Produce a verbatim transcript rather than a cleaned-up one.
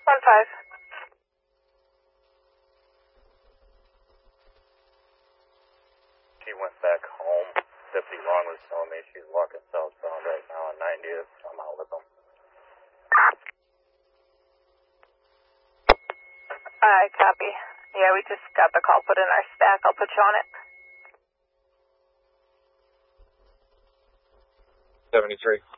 One five. She went back home. Deputy Long was telling me she's walking southbound right now on ninetieth. I'm out with them. Alright, copy. Yeah, we just got the call put in our stack. I'll put you on it. seventy-three.